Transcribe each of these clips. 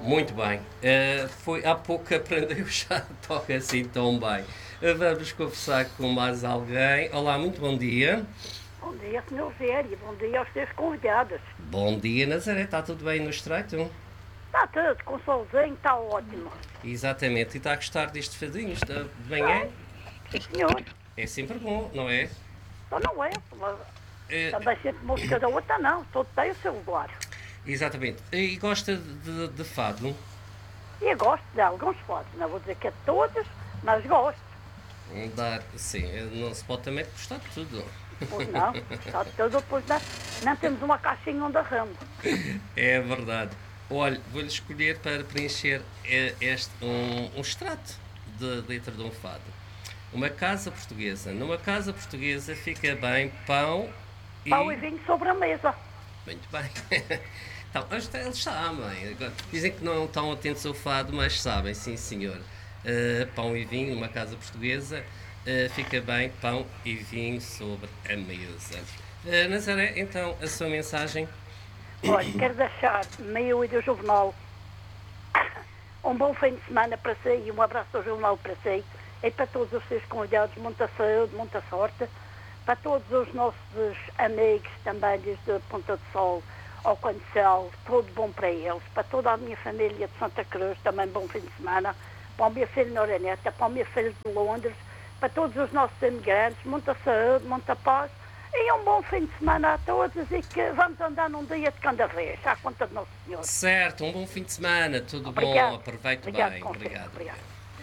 Muito bem. Foi há pouco que aprendeu, já toca assim tão bem. Vamos conversar com mais alguém. Olá, muito bom dia. Bom dia, Sr. Zério. Bom dia aos seus convidados. Bom dia, Nazaré. Está tudo bem no Estreito? Está tudo, com solzinho, está ótimo. Exatamente. E está a gostar destes fadinhos de manhã? Bem, sim, senhor. É sempre bom, não é? Então não é, mas Eh, também sempre música da outra não. Todo tem o seu lugar. Exatamente. E gosta de fado? E eu gosto de alguns fados. Não vou dizer que é de todos, mas gosto. Sim, não se pode também gostar de tudo. Pois não, está de tudo, pois não temos uma caixinha onde arramo. É verdade. Olha, vou-lhe escolher para preencher um extrato de letra de um fado. Uma casa portuguesa. Numa casa portuguesa fica bem pão Pão e e... vinho sobre a mesa. Muito bem. Então, eles sabem. Dizem que não estão atentos ao fado, mas sabem, sim senhor. Pão e vinho numa casa portuguesa. Fica bem pão e vinho sobre a mesa. Nazaré, então, a sua mensagem? Olha, quero deixar meu e do Juvenal um bom fim de semana para si e um abraço ao Jornal para si e para todos os seus convidados, muita saúde, muita sorte, para todos os nossos amigos também desde Ponta do Sol ao Cancel, tudo bom para eles, para toda a minha família de Santa Cruz, também bom fim de semana, para o meu filho Noraneta, para o meu filho de Londres, para todos os nossos imigrantes, muita saúde, muita paz e um bom fim de semana a todos e que vamos andar num dia de cada vez, à conta de Nosso Senhor. Certo, um bom fim de semana, tudo Obrigado. bom, aproveite Obrigado, bem. com licença. Obrigado. Obrigado.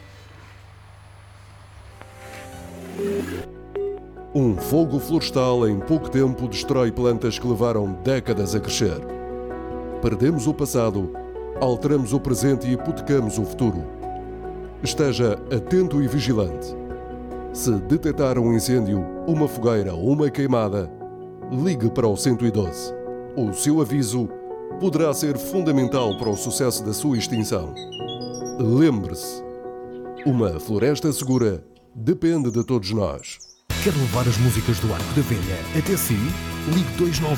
Um fogo florestal em pouco tempo destrói plantas que levaram décadas a crescer. Perdemos o passado, alteramos o presente e hipotecamos o futuro. Esteja atento e vigilante. Se detectar um incêndio, uma fogueira ou uma queimada, ligue para o 112. O seu aviso poderá ser fundamental para o sucesso da sua extinção. Lembre-se, uma floresta segura depende de todos nós. Quer levar as músicas do Arco da Velha até si? Ligue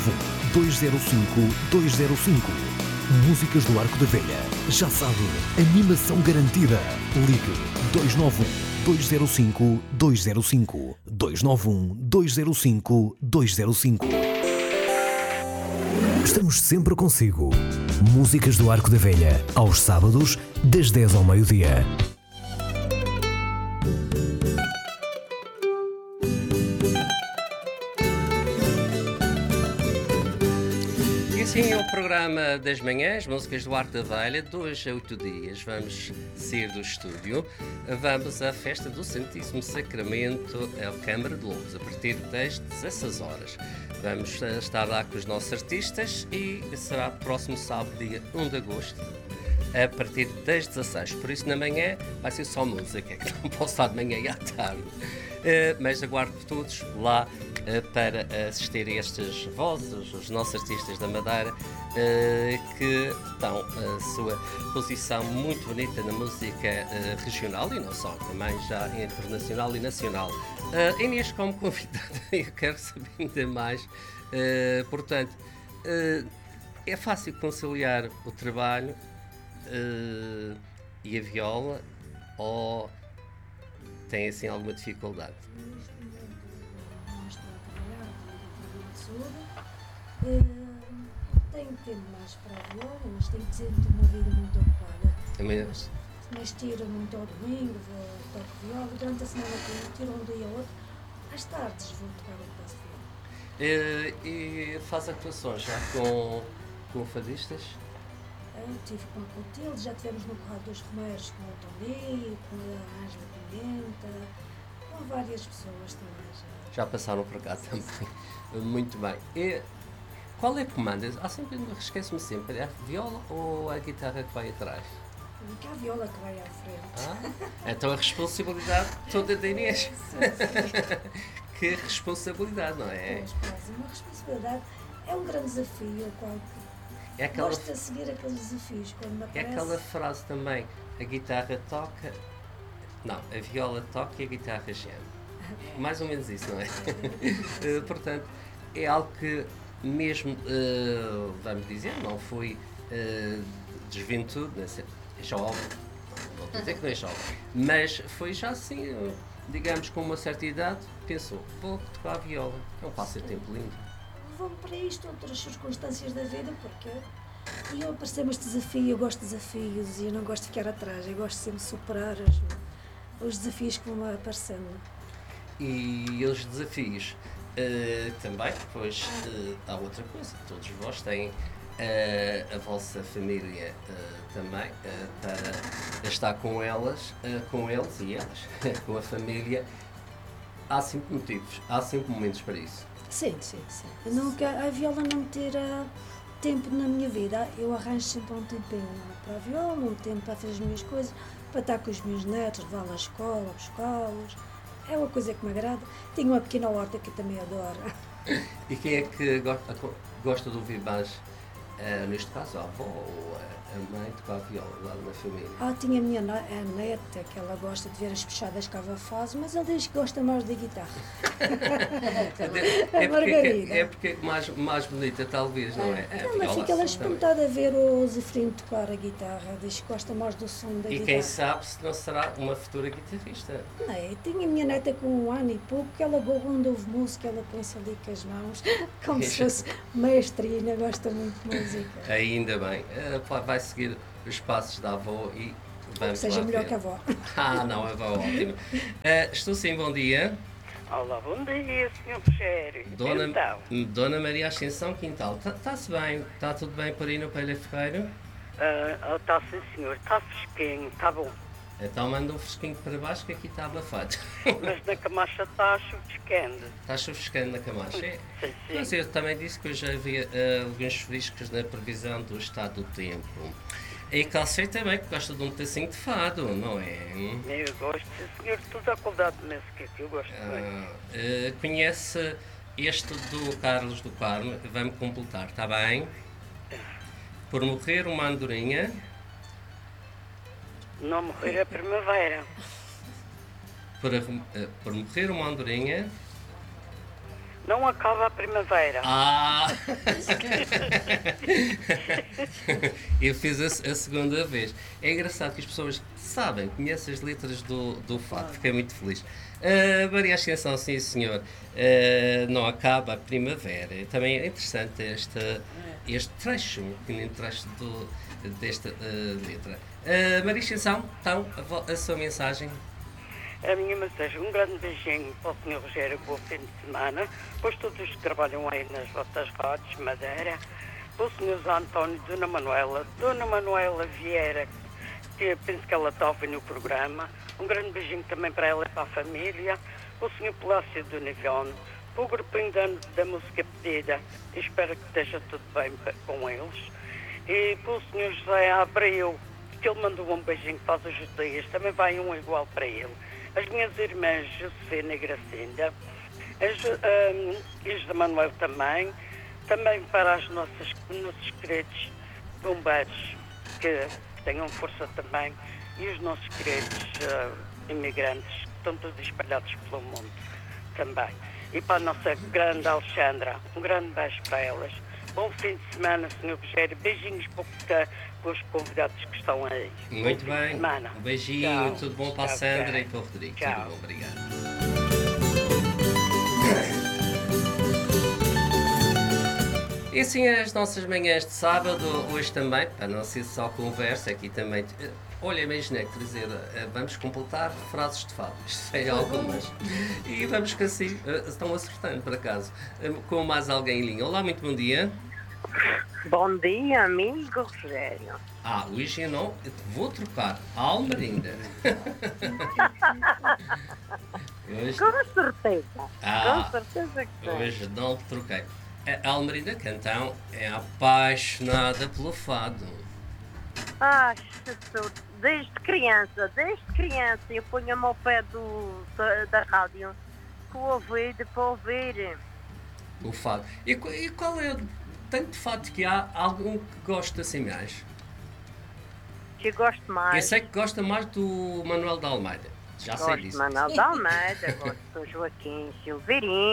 291-205-205. Músicas do Arco da Velha. Já sabe, animação garantida. Ligue 291-205-205. 291-205-205. Estamos sempre consigo. Músicas do Arco da Velha. Aos sábados, das 10 ao meio-dia. E assim é o programa das manhãs, músicas do Arco da Velha, 2 a 8 dias. Vamos sair do estúdio, vamos à festa do Santíssimo Sacramento, ao Câmara de Lobos, a partir das 16 horas. Vamos estar lá com os nossos artistas e será próximo sábado, dia 1 de agosto, a partir das 16. Por isso, na manhã vai ser só música, que não posso estar de manhã e à tarde. Mas aguardo todos lá para assistir a estas vozes, os nossos artistas da Madeira, que dão a sua posição muito bonita na música regional e não só, também já internacional e nacional. Inês, como convidada, eu quero saber ainda mais. Portanto, é fácil conciliar o trabalho e a viola, ou tem assim alguma dificuldade? Neste momento não estou a trabalhar no saúde. Tenho tempo mais para a viola, mas tenho sempre uma vida muito ocupada. Mas tiro muito ao domingo, toco viola. Durante a semana tiro um dia ou outro. Às tardes vou tocar um pedaço de viola. E faz atuações já com fadistas? Tive com a Cotilde, já tivemos no Corrado dos Romeiros com o Tondi, com a Ângela Pimenta, com várias pessoas também já. Já passaram por cá também. Muito bem. E qual é que comanda? Esqueço-me sempre, é a viola ou a guitarra que vai atrás? Que a viola que vai à frente. Então a responsabilidade toda da Inês. Que responsabilidade, não é? Pois, uma responsabilidade é um grande desafio, o qual gosto de seguir aqueles desafios quando me aparece. É aquela frase também, a guitarra toca, não, a viola toca e a guitarra geme. Mais ou menos isso, não é? Portanto, é algo que mesmo, vamos dizer, não foi de juventude, né? É jovem, não estou a dizer que não é jovem, mas foi já assim, digamos, com uma certa idade, pensou, vou tocar a viola, é um passatempo lindo. Vou para isto, outras circunstâncias da vida, porque eu apareceu-me este desafio, eu gosto de desafios e eu não gosto de ficar atrás, eu gosto sempre de superar os desafios que vão aparecendo. E os desafios também, pois há outra coisa, todos vós têm a vossa família também para estar com elas, com eles e elas, com a família. Há sempre motivos, há sempre momentos para isso. Sim. A viola não me tira tempo na minha vida. Eu arranjo sempre um tempinho para a viola, um tempo para fazer as minhas coisas, para estar com os meus netos, levá-los à escola, buscá-los. É uma coisa que me agrada. Tenho uma pequena horta que eu também adoro. E quem é que gosta de ouvir mais, neste caso, a avó ou a mãe tocar a viola lá na família? Tinha a minha neta, que ela gosta de ver as puxadas que a avó faz, mas ela diz que gosta mais da guitarra. É porque é mais bonita, talvez, não é? Ela fica ela espantada a ver o Zeferino tocar a guitarra, diz que gosta mais do som da guitarra. E quem sabe se não será uma futura guitarrista. Não é? Tenho a minha neta com 1 ano e pouco, que ela quando ouve música, ela pensa ali com as mãos, como se fosse maestrina, gosta muito de música. Ainda bem, vai seguir os passos da avó e vamos seja lá melhor ver. que a avó. Não, a avó ótimo. Estou sim, bom dia. Olá, bom dia, Sr. Rogério. Dona Maria Ascensão Quintal, está-se bem? Está tudo bem por aí no Pelha Ferreiro? Está sim, senhor, está fresquinho, está bom. Então manda um fresquinho para baixo que aqui está abafado. Mas na Camacha está chufiscando. Está chufiscando na Camacha? Sim. Mas eu também disse que hoje havia alguns chuviscos na previsão do estado do tempo. E calcei também que gosta de um pedacinho de fado, não é? Eu gosto, sim, senhor, toda a qualidade de música que eu gosto bem. Conhece este do Carlos do Carmo? Vai-me completar, está bem? Por morrer uma andorinha. Não morrer a primavera. Por morrer uma andorinha. Não acaba a primavera. Eu fiz a segunda vez. É engraçado que as pessoas sabem, conhecem as letras do fado. Fiquei muito feliz. Maria Ascensão, sim senhor. Não acaba a primavera. Também é interessante este trecho, um pequeno trecho desta letra. Maria Ascensão, então, a sua mensagem. A minha mensagem, um grande beijinho para o Sr. Rogério, bom fim de semana, pois todos que trabalham aí nas vossas rádios, Madeira, para o Sr. Zé António, Dona Manuela Vieira, que penso que ela está a ouvir no programa, um grande beijinho também para ela e para a família, para o Sr. Plácio do Nivione, para o grupinho da música pedida, espero que esteja tudo bem com eles, e para o Sr. José Abreu, que ele mandou um beijinho para os dias, também vai um igual para ele. As minhas irmãs Josefina e Gracinda, e José Manuel também para os nossos queridos bombeiros, que tenham força também, e os nossos queridos imigrantes, que estão todos espalhados pelo mundo também. E para a nossa grande Alexandra, um grande beijo para elas. Bom fim de semana, Sr. Rogério. Beijinhos para os convidados que estão aí. Muito bem. Um beijinho, tchau. Tudo bom para a Sandra e para o Rodrigo. Tchau. Tudo bom, obrigado. E assim as nossas manhãs de sábado, hoje também, para não ser só conversa, aqui também. Olha, imaginei que dizer, vamos completar frases de fado, sei algumas. E vamos que assim, estão acertando por acaso, com mais alguém em linha. Olá, muito bom dia. Bom dia, amigo Rogério. Hoje eu não vou trocar Almerinda. Hoje, Com certeza. Com certeza que sim. Hoje não troquei. A Almerinda Cantão é apaixonada pelo fado. Desde criança eu punha-me ao pé da rádio com o ouvido para ouvir. O fado. E qual é o tanto de fado que há? Algum que gosta assim mais? Que gosto mais. Eu sei que gosta mais do Manuel de Almeida. Já sei disso. Gosto de Manuel de Almeida, gosto do Joaquim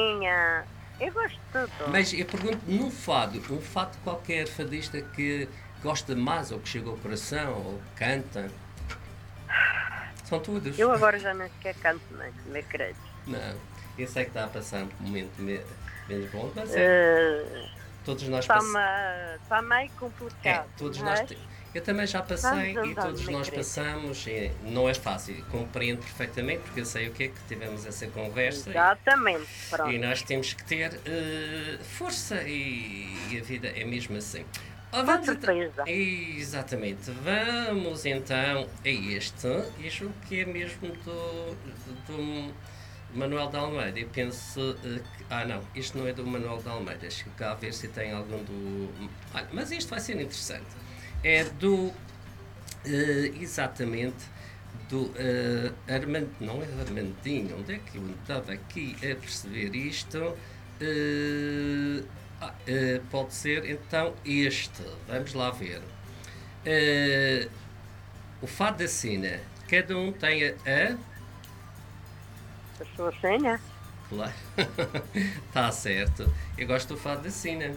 Silveirinha. Eu gosto de tudo. Mas eu pergunto, no fado, um fado de qualquer fadista que gosta mais, ou que chega ao coração, ou que canta? São todos. Eu agora já nem sequer canto mais, me acredito. Não, eu sei que está a passar um momento menos bom, mas todos nós passamos. Está meio complicado. Todos nós eu também já passei e todos nós passamos. Não é fácil, compreendo perfeitamente, porque eu sei o que é que tivemos essa conversa. Exatamente. E nós temos que ter força e a vida é mesmo assim. Com certeza. Exatamente. Vamos então a este que é mesmo do Manuel de Almeida. Eu penso que... não, isto não é do Manuel de Almeida. Deixa cá ver se tem algum do... mas isto vai ser interessante. É do... exatamente do Armando... Não é Armandinho. Onde é que eu estava aqui a perceber isto? Pode ser então este. Vamos lá ver. O fado da sina. Cada um tem a sua senha? Claro. Está certo. Eu gosto do fado da sina.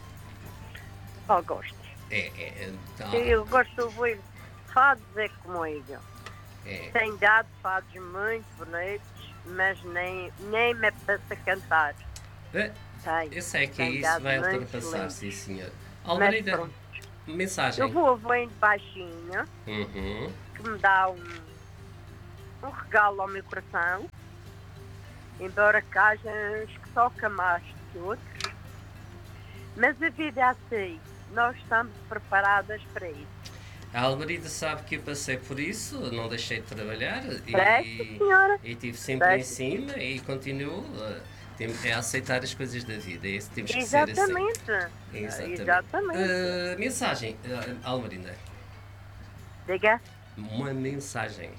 Gosto. Então... Eu gosto de ouvir fados como ele. Tem dado fados muito bonitos, mas nem me apetece cantar. Eu sei que isso vai ultrapassar, sim senhor. Almeida, mensagem. Eu vou ouvindo baixinho, que me dá um regalo ao meu coração, embora que haja uns que tocam mais que outros, mas a vida é assim, nós estamos preparadas para isso. A Almerida sabe que eu passei por isso, não deixei de trabalhar e estive sempre em cima e continuo a aceitar as coisas da vida. Temos que ser assim. Exatamente. Mensagem, Almerida. Diga. Uma mensagem.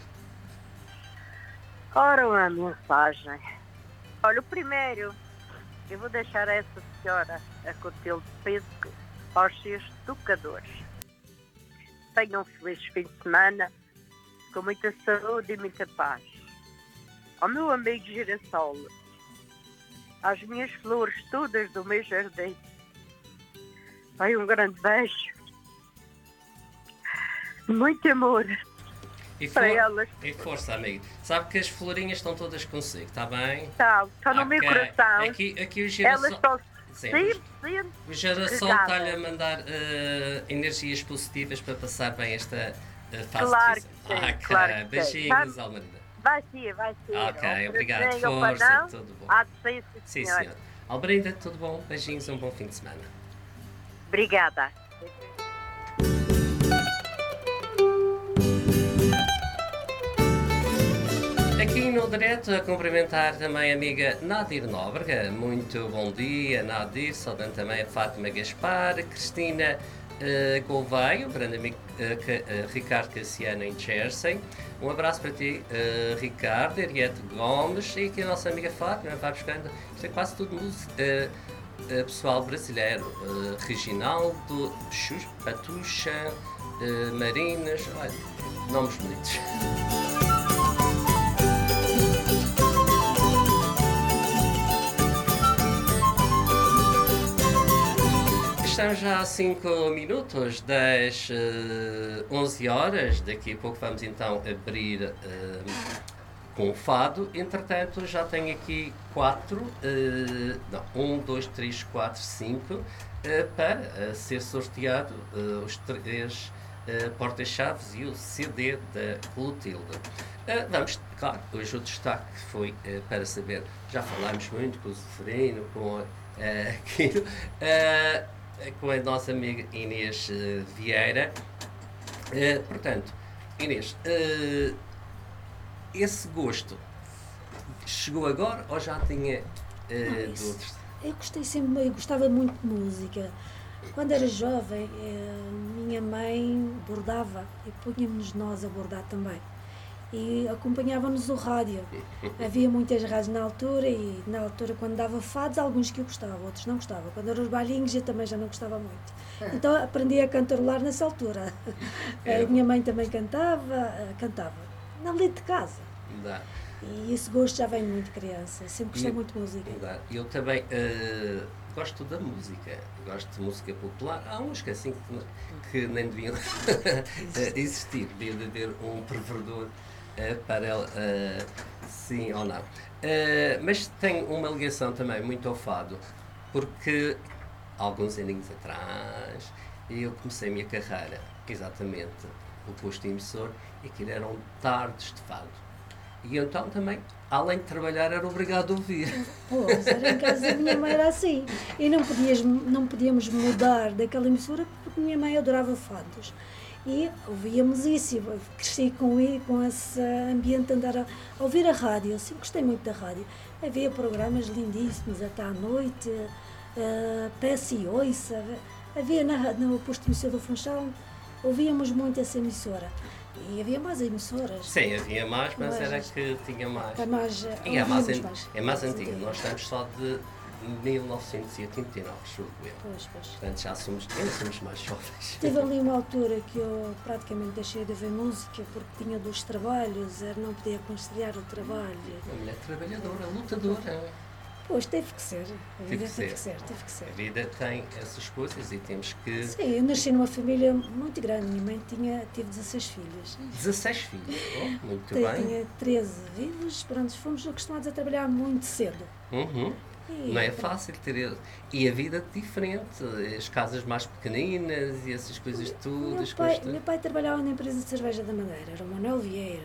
Ora, uma mensagem. Olha, o primeiro, eu vou deixar essa senhora a cotelo de peso aos seus tocadores. Tenham um feliz fim de semana, com muita saúde e muita paz. Ao meu amigo Girassol, às minhas flores todas do meu jardim, vai um grande beijo, muito amor para elas. E força, amigo. Sabe que as florinhas estão todas consigo, está bem? Está no meu coração. Aqui o Girassol... Elas estão o Girassol está-lhe a mandar energias positivas para passar bem esta fase. Claro que sim, claro que beijinhos, Almerida. Vai ser. Ok, obrigado. Força, tudo bom. Sim, senhor. Almerida, tudo bom? Beijinhos, um bom fim de semana. Obrigada. Aqui no direto a cumprimentar também a amiga Nadir Nóbrega. Muito bom dia, Nadir. Saudando também a Fátima Gaspar, Cristina Gouveia, o grande amigo Ricardo Cassiano em Jersey. Um abraço para ti, Ricardo, Ariete Gomes e aqui a nossa amiga Fátima vai buscando. Isto é quase tudo pessoal brasileiro. Reginaldo, Patucha, Marinas, olha, nomes bonitos. Estamos já a 5 minutos das 11 horas. Daqui a pouco vamos então abrir com o fado. Entretanto, já tenho aqui 1, 2, 3, 4, 5 para ser sorteado os 3 porta-chaves e o CD da Clotilde. Vamos, claro, hoje o destaque foi para saber, já falámos muito com o Zeferino, com aquilo. Com a nossa amiga Inês Vieira. Portanto, Inês, esse gosto chegou agora ou já tinha de outros? Eu gostava muito de música. Quando era jovem, minha mãe bordava e punha-nos nós a bordar também. E acompanhava-nos o rádio. Havia muitas rádios na altura e na altura quando dava fados, alguns que eu gostava, outros não gostava. Quando eram os bailinhos eu também já não gostava muito. Então aprendi a cantarolar nessa altura. A minha mãe também cantava, na leite de casa. E esse gosto já vem muito de criança, sempre gostei muito de música. Eu também gosto da música, gosto de música popular. Há uns que assim que nem deviam existir, devia de haver um provedor para ela, sim ou não. Mas tem uma ligação também muito ao fado, porque alguns aninhos atrás eu comecei a minha carreira, exatamente, o posto emissor, e aquilo eram tardes de fado. E então também, além de trabalhar, era obrigado a ouvir. Pois, era em casa da minha mãe era assim. E não podíamos mudar daquela emissora porque minha mãe adorava fados. E ouvíamos isso, e cresci com esse ambiente de andar a ouvir a rádio. Eu sempre gostei muito da rádio. Havia programas lindíssimos até à noite, Peça e Oiça. Havia no posto emissor do Funchal, ouvíamos muito essa emissora. E havia mais emissoras. Sim, havia mais, mas era que tinha mais. E é mais antiga. Nós estamos só de 1989, julgo eu. Pois. Portanto, ainda somos mais jovens. Teve ali uma altura que eu praticamente deixei de ouvir música porque tinha 2 trabalhos, não podia conciliar o trabalho. Uma mulher trabalhadora, lutadora. Pois, teve que ser. A vida teve que ser. A vida tem essas coisas e temos que... Sim, eu nasci numa família muito grande. Minha mãe teve 16 filhos. 16 filhos? Oh, muito bem. Tinha 13 vivos. Pronto, fomos acostumados a trabalhar muito cedo. Não é fácil ter... E a vida diferente, as casas mais pequeninas e essas coisas tudo. Meu pai trabalhava na empresa de cerveja da Madeira, era o Manuel Vieira.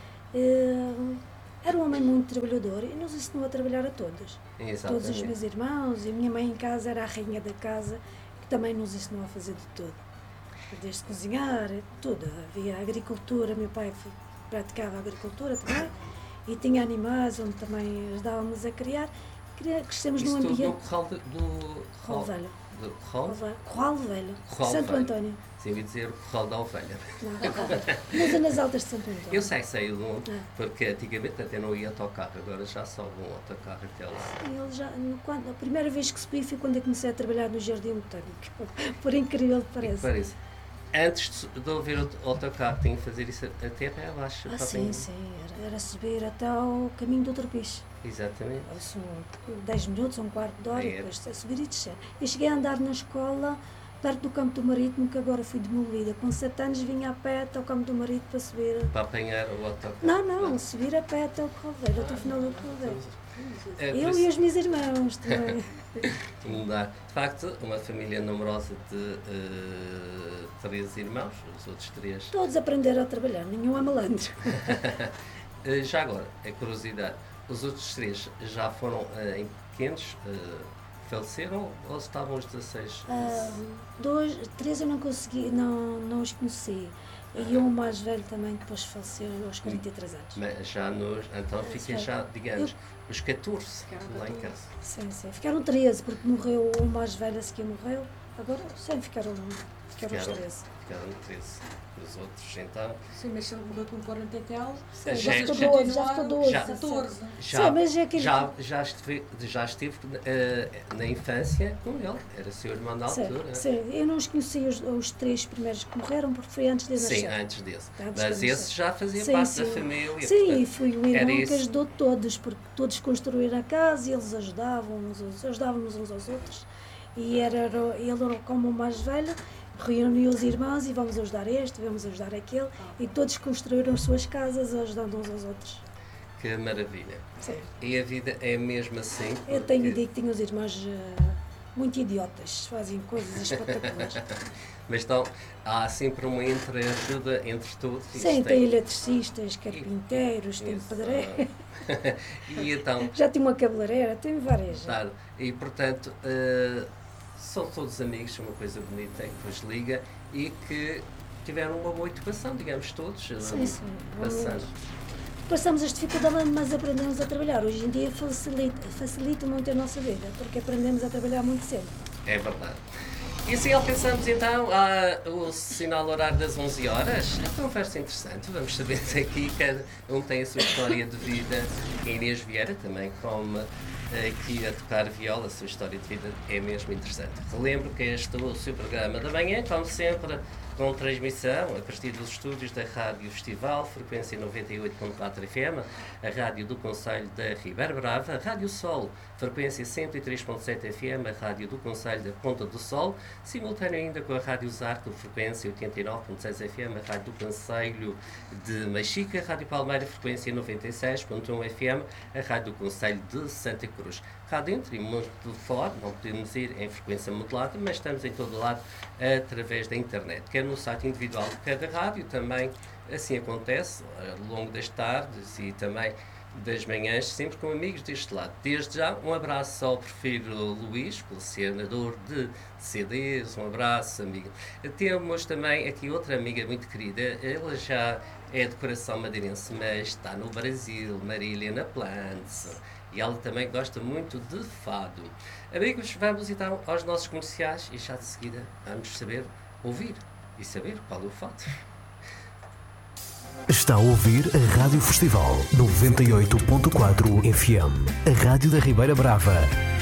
Era um homem muito trabalhador e nos ensinou a trabalhar a todos. Exatamente. Todos os meus irmãos, e a minha mãe em casa era a rainha da casa, que também nos ensinou a fazer de tudo. Desde cozinhar, tudo. Havia agricultura, meu pai praticava agricultura também, e tinha animais onde também ajudávamos a criar. Crescemos num ambiente... Isso tudo no Corral Velho. Corral Velho. Corral Santo Velho. Antônio. Sim, ia dizer o Corral da Ovelha. Não, nas Zonas Altas de Santo Antônio. Eu sei de onde, porque antigamente até não ia autocarro, agora já sobe um autocarro até lá. A primeira vez que subi foi quando eu comecei a trabalhar no Jardim Botânico, por incrível que pareça. Antes de ouvir o autocarro, tinha que fazer isso até para abaixo. Sim, era subir até ao caminho do Tropiche. Exatamente. São 10 minutos, um quarto de hora, depois a subir e descer. Eu cheguei a andar na escola, perto do Campo do Marítimo, que agora fui demolida. Com 7 anos vinha a pé até ao Campo do Marítimo para subir. Para apanhar o autocarro? Não, subir a pé até o Corral Velho, até o final do Corral Velho. Eu e os meus irmãos também. De facto, uma família numerosa de 3 irmãos, os outros 3... Todos aprenderam a trabalhar, nenhum é malandro. Já agora, a curiosidade, os outros 3 já foram em pequenos, faleceram ou estavam os 16? 3 eu não consegui, não os conheci. E um mais velho também, depois faleceu aos 43 anos. Mas já então fiquem já, digamos, os 14 lá em casa. Sim. Ficaram 13, porque morreu o mais velho, a seguir morreu. Agora, sim, ficaram os 13. Ficaram 13. Os outros, então... Sim, mas se ele morreu com 40 e tal... Já ficou 12. 14. Já esteve na infância com ele. Era seu irmão na altura. Sim, eu não os conheci os 3 primeiros que morreram, porque foi antes deles. Sim, antes desse. Mas esse já fazia parte da família. Sim, portanto, e fui o irmão que ajudou todos, porque todos construíram a casa e eles ajudávamos uns aos outros. E ele era como o mais velho, reuniu os irmãos e vamos ajudar vamos ajudar aquele, e todos construíram as suas casas ajudando uns aos outros. Que maravilha. Sim. E a vida é mesmo assim? Eu tenho ideia que tenho os irmãos muito idiotas, fazem coisas espetaculares. Mas então, há sempre uma entreajuda entre todos? Sim, tem eletricistas, carpinteiros, tem pedreiros. E então... Já tem uma cabeleireira, tem várias. Claro, e portanto... são todos amigos, uma coisa bonita que vos liga e que tiveram uma boa educação, digamos, todos. Sim. Passamos as dificuldades, mas aprendemos a trabalhar. Hoje em dia facilita muito a nossa vida, porque aprendemos a trabalhar muito cedo. É verdade. E assim alcançamos então o sinal horário das 11 horas. É uma conversa interessante, vamos saber aqui, cada um tem a sua história de vida. A Inês Vieira também, como aqui a tocar viola. A sua história de vida é mesmo interessante. Relembro que este é o seu programa da manhã, como sempre, com transmissão a partir dos estúdios da Rádio Festival, frequência 98.4 FM, a Rádio do Concelho da Ribeira Brava, a Rádio Sol, frequência 103.7 FM, a Rádio do Concelho da Ponta do Sol, simultâneo ainda com a Rádio Zarco, frequência 89.6 FM, a Rádio do Concelho de Machica, a Rádio Palmeira, frequência 96.1 FM, a Rádio do Concelho de Santa Cruz. Cá dentro e muito fora, não podemos ir em frequência modulada, mas estamos em todo o lado através da internet, quer no site individual de cada rádio, também assim acontece ao longo das tardes e também das manhãs, sempre com amigos deste lado. Desde já, um abraço ao prefeito Luís, colecionador de CDs, um abraço, amigo. Temos também aqui outra amiga muito querida, ela já é de coração madeirense, mas está no Brasil, Maria Helena Plantz. E ela também gosta muito de fado. Amigos, vamos então aos nossos comerciais e já de seguida vamos ouvir e saber qual é o fado. Está a ouvir a Rádio Festival 98.4 FM, a Rádio da Ribeira Brava.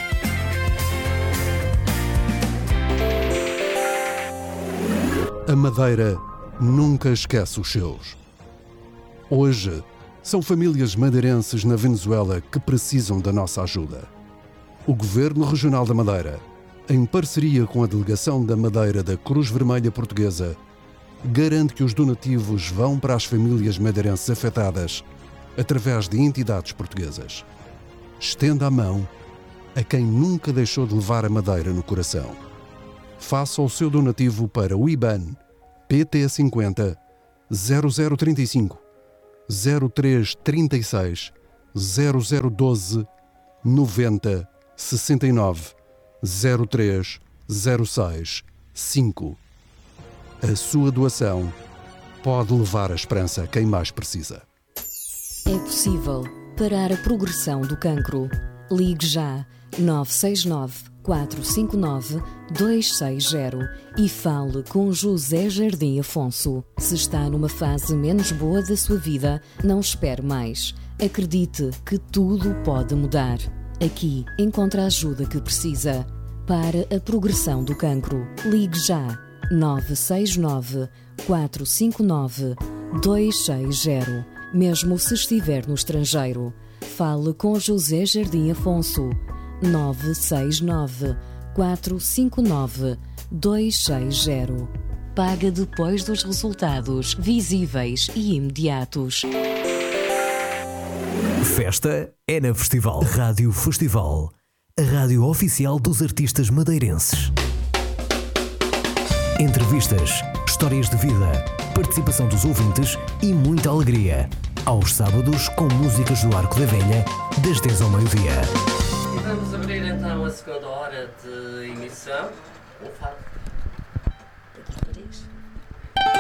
A Madeira nunca esquece os seus. Hoje, são famílias madeirenses na Venezuela que precisam da nossa ajuda. O Governo Regional da Madeira, em parceria com a Delegação da Madeira da Cruz Vermelha Portuguesa, garante que os donativos vão para as famílias madeirenses afetadas através de entidades portuguesas. Estenda a mão a quem nunca deixou de levar a Madeira no coração. Faça o seu donativo para o IBAN PT50 0035 0336 0012 90 69 03 06 5. A sua doação pode levar a esperança a quem mais precisa. É possível parar a progressão do cancro. Ligue já 969 459 260 e fale com José Jardim Afonso. Se está numa fase menos boa da sua vida, não espere mais. Acredite que tudo pode mudar. Aqui encontra a ajuda que precisa. Para a progressão do cancro, ligue já 969 459 260. Mesmo se estiver no estrangeiro, fale com José Jardim Afonso. 969 459 260. Paga depois dos resultados visíveis e imediatos. Festa é na Festival. Rádio Festival, a rádio oficial dos artistas madeirenses. Entrevistas, histórias de vida, participação dos ouvintes e muita alegria. Aos sábados, com músicas do Arco da Velha, das 10 ao meio-dia. E vamos abrir então a segunda hora de emissão. Um fado.